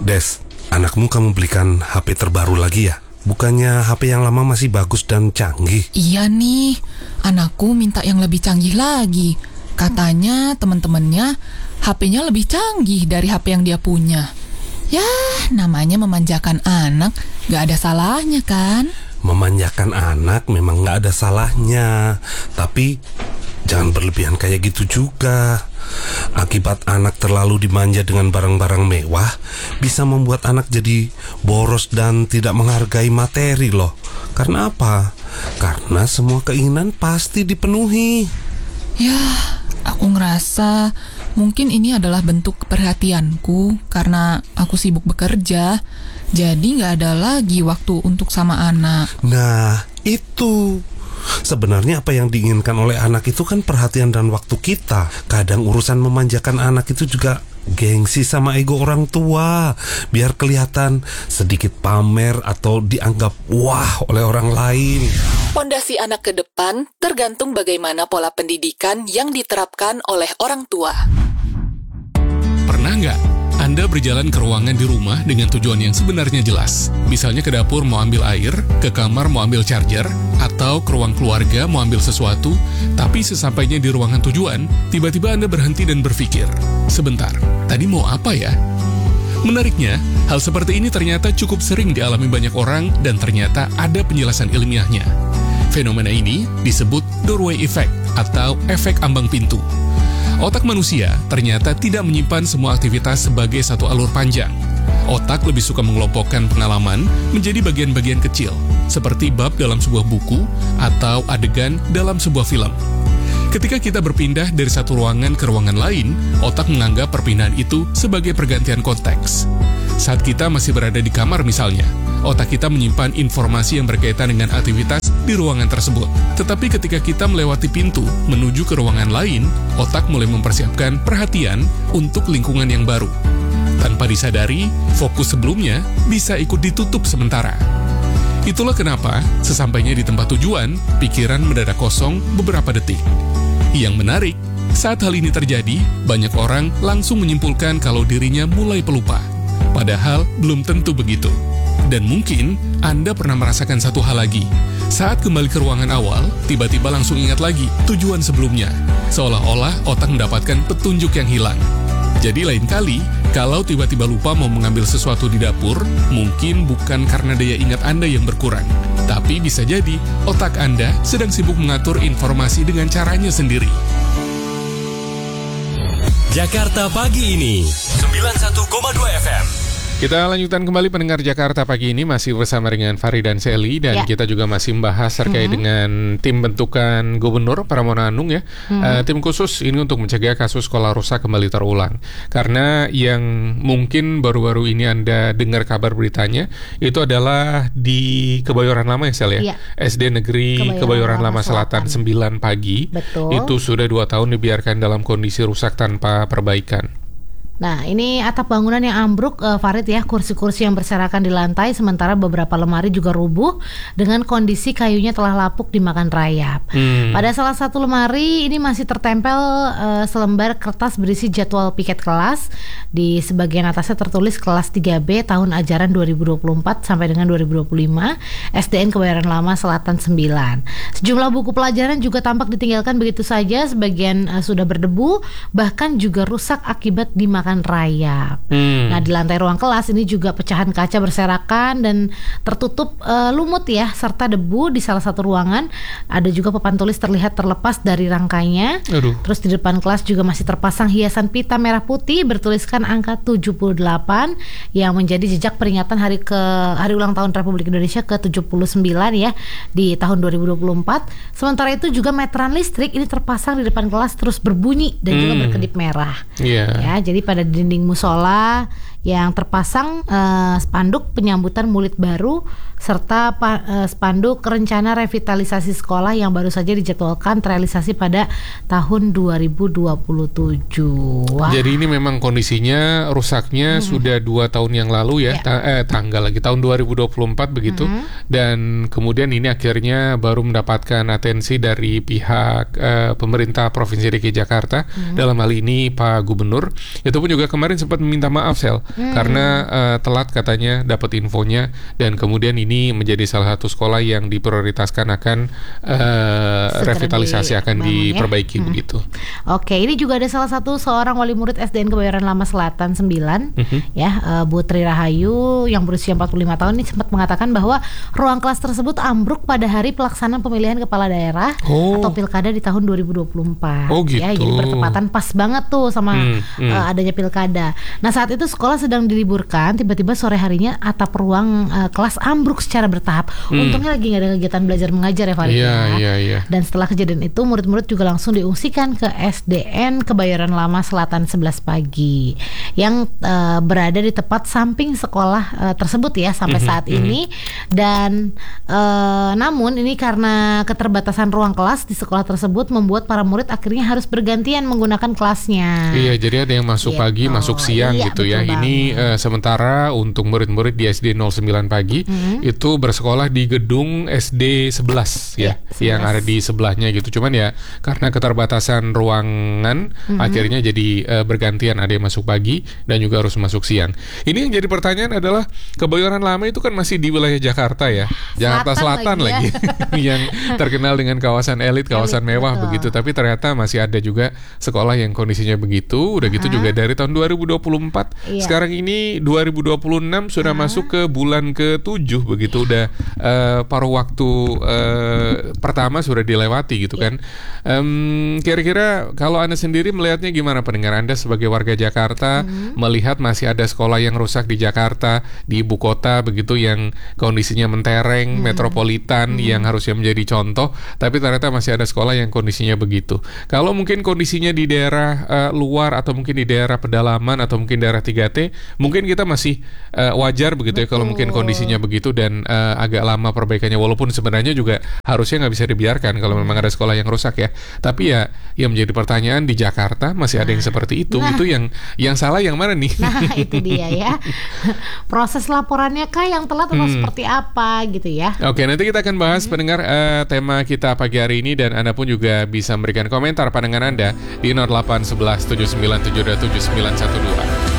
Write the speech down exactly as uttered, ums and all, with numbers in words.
Des, anakmu kamu belikan H P terbaru lagi ya? Bukannya H P yang lama masih bagus dan canggih? Iya nih, anakku minta yang lebih canggih lagi. Katanya teman-temannya H P-nya lebih canggih dari H P yang dia punya. Ya, namanya memanjakan anak, gak ada salahnya kan? Memanjakan anak memang gak ada salahnya, tapi jangan berlebihan kayak gitu juga. Akibat anak terlalu dimanja dengan barang-barang mewah, bisa membuat anak jadi boros dan tidak menghargai materi loh. Karena apa? Karena semua keinginan pasti dipenuhi. Ya, aku ngerasa mungkin ini adalah bentuk perhatianku karena aku sibuk bekerja. Jadi gak ada lagi waktu untuk sama anak. Nah, itu. Sebenarnya apa yang diinginkan oleh anak itu kan perhatian dan waktu kita. Kadang urusan memanjakan anak itu juga gengsi sama ego orang tua. Biar kelihatan sedikit pamer atau dianggap wah oleh orang lain. Pondasi anak ke depan tergantung bagaimana pola pendidikan yang diterapkan oleh orang tua. Pernah nggak Anda berjalan ke ruangan di rumah dengan tujuan yang sebenarnya jelas? Misalnya ke dapur mau ambil air, ke kamar mau ambil charger, atau ke ruang keluarga mau ambil sesuatu, tapi sesampainya di ruangan tujuan, tiba-tiba Anda berhenti dan berpikir, sebentar, tadi mau apa ya? Menariknya, hal seperti ini ternyata cukup sering dialami banyak orang dan ternyata ada penjelasan ilmiahnya. Fenomena ini disebut doorway effect atau efek ambang pintu. Otak manusia ternyata tidak menyimpan semua aktivitas sebagai satu alur panjang. Otak lebih suka mengelompokkan pengalaman menjadi bagian-bagian kecil, seperti bab dalam sebuah buku atau adegan dalam sebuah film. Ketika kita berpindah dari satu ruangan ke ruangan lain, otak menganggap perpindahan itu sebagai pergantian konteks. Saat kita masih berada di kamar misalnya, otak kita menyimpan informasi yang berkaitan dengan aktivitas di ruangan tersebut. Tetapi ketika kita melewati pintu menuju ke ruangan lain, otak mulai mempersiapkan perhatian untuk lingkungan yang baru. Tanpa disadari, fokus sebelumnya bisa ikut ditutup sementara. Itulah kenapa, sesampainya di tempat tujuan, pikiran mendadak kosong beberapa detik. Yang menarik, saat hal ini terjadi, banyak orang langsung menyimpulkan kalau dirinya mulai pelupa. Padahal belum tentu begitu. Dan mungkin Anda pernah merasakan satu hal lagi. Saat kembali ke ruangan awal, tiba-tiba langsung ingat lagi tujuan sebelumnya. Seolah-olah otak mendapatkan petunjuk yang hilang. Jadi lain kali, kalau tiba-tiba lupa mau mengambil sesuatu di dapur, mungkin bukan karena daya ingat Anda yang berkurang. Tapi bisa jadi otak Anda sedang sibuk mengatur informasi dengan caranya sendiri. Jakarta Pagi ini sembilan puluh satu koma dua F M. Kita lanjutkan kembali pendengar Jakarta Pagi ini masih bersama dengan Fari dan Sally dan ya. Kita juga masih membahas terkait mm-hmm. dengan tim bentukan Gubernur Pramono Anung ya. Mm-hmm. Uh, tim khusus ini untuk mencegah kasus sekolah rusak kembali terulang. Karena yang mungkin baru-baru ini Anda dengar kabar beritanya itu adalah di Kebayoran Lama ya Sally ya. Ya. S D Negeri Kebayoran, Kebayoran Lama, Lama Selatan, Selatan sembilan pagi. Betul. Itu sudah dua tahun dibiarkan dalam kondisi rusak tanpa perbaikan. Nah, ini atap bangunan yang ambruk, uh, Farid ya, kursi-kursi yang berserakan di lantai, sementara beberapa lemari juga rubuh dengan kondisi kayunya telah lapuk dimakan rayap. Hmm. Pada salah satu lemari ini masih tertempel uh, selembar kertas berisi jadwal piket kelas. Di sebagian atasnya tertulis kelas tiga B tahun ajaran dua ribu dua puluh empat sampai dengan dua ribu dua puluh lima, S D N Kebayoran Lama Selatan sembilan. Sejumlah buku pelajaran juga tampak ditinggalkan begitu saja, sebagian uh, sudah berdebu, bahkan juga rusak akibat dimakan rayap. Hmm. Nah, di lantai ruang kelas ini juga pecahan kaca berserakan dan tertutup uh, lumut ya, serta debu. Di salah satu ruangan ada juga papan tulis terlihat terlepas dari rangkainya. Aduh. Terus di depan kelas juga masih terpasang hiasan pita merah putih bertuliskan angka tujuh puluh delapan yang menjadi jejak peringatan hari ke hari ulang tahun Republik Indonesia ke tujuh puluh sembilan ya di tahun dua ribu dua puluh empat. Sementara itu juga meteran listrik ini terpasang di depan kelas terus berbunyi dan hmm. juga berkedip merah. Yeah. Ya, jadi pada Pada dinding musola yang terpasang uh, spanduk penyambutan murid baru serta pa, uh, spanduk rencana revitalisasi sekolah yang baru saja dijadwalkan terrealisasi pada tahun dua ribu dua puluh tujuh. Wah. Jadi ini memang kondisinya rusaknya hmm. sudah dua tahun yang lalu ya, ya. Ta- eh, tanggal lagi tahun dua ribu dua puluh empat begitu, hmm. dan kemudian ini akhirnya baru mendapatkan atensi dari pihak uh, pemerintah Provinsi D K I Jakarta, hmm. dalam hal ini Pak Gubernur itu Itu pun juga kemarin sempat meminta maaf Sel, hmm. karena uh, telat katanya dapat infonya, dan kemudian ini menjadi salah satu sekolah yang diprioritaskan akan uh, revitalisasi, akan diperbaiki ya? hmm. begitu. Oke, ini juga ada salah satu seorang wali murid S D N Kebayoran Lama Selatan sembilan, mm-hmm. ya, uh, Bu Tri Rahayu yang berusia empat puluh lima tahun ini sempat mengatakan bahwa ruang kelas tersebut ambruk pada hari pelaksanaan pemilihan kepala daerah oh. atau pilkada di tahun dua ribu dua puluh empat. Oh gitu. Ya, jadi bertepatan pas banget tuh sama hmm, hmm. Uh, adanya pilkada. Nah, saat itu sekolah sedang diliburkan, tiba-tiba sore harinya atap ruang uh, kelas ambruk secara bertahap. Hmm. Untungnya lagi nggak ada kegiatan belajar mengajar ya Farid. Iya, iya, iya. Dan setelah kejadian itu murid-murid juga langsung diungsikan ke S D N Kebayoran Lama Selatan sebelas pagi yang uh, berada di tepat samping sekolah uh, tersebut ya sampai saat mm-hmm. ini. Dan uh, namun ini karena keterbatasan ruang kelas di sekolah tersebut membuat para murid akhirnya harus bergantian menggunakan kelasnya. Iya, jadi ada yang masuk gitu. pagi, masuk siang iya, gitu ya. Banget. Ini uh, sementara untuk murid-murid di S D nol sembilan pagi mm-hmm. itu bersekolah di gedung S D sebelas ya, ya yang ada di sebelahnya gitu. Cuman ya karena keterbatasan ruangan mm-hmm. akhirnya jadi uh, bergantian, ada yang masuk pagi dan juga harus masuk siang. Ini yang jadi pertanyaan adalah Kebayoran Lama itu kan masih di wilayah Jakarta ya, Jakarta Selatan, Selatan lagi, lagi. Ya. yang terkenal dengan kawasan elit, kawasan elit, mewah betul. begitu. Tapi ternyata masih ada juga sekolah yang kondisinya begitu. Udah gitu uh-huh. juga dari tahun dua ribu dua puluh empat iya. sekarang ini dua ribu dua puluh enam sudah uh-huh. masuk ke bulan ketujuh begitu. Udah uh, paruh waktu uh, pertama sudah dilewati gitu kan. Um, kira-kira kalau Anda sendiri melihatnya gimana, pendengar Anda sebagai warga Jakarta, hmm. melihat masih ada sekolah yang rusak di Jakarta, di ibu kota begitu, yang kondisinya mentereng, hmm. metropolitan, hmm. yang harusnya menjadi contoh, tapi ternyata masih ada sekolah yang kondisinya begitu. Kalau mungkin kondisinya di daerah uh, luar atau mungkin di daerah pedalaman atau mungkin daerah tiga T, mungkin kita masih uh, wajar begitu ya kalau mungkin kondisinya begitu dan uh, agak lama perbaikannya, walaupun sebenarnya juga harusnya nggak bisa dibiarkan kalau memang ada sekolah yang rusak ya. Tapi ya yang menjadi pertanyaan, di Jakarta masih ada yang seperti itu. Nah, itu yang yang salah yang mana nih? Nah, itu dia ya. Proses laporannya kah yang telat atau hmm. seperti apa gitu ya? Oke, nanti kita akan bahas hmm. pendengar uh, tema kita pagi hari ini, dan Anda pun juga bisa memberikan komentar pandangan Anda di nol delapan satu satu tujuh sembilan tujuh dua tujuh sembilan satu dua.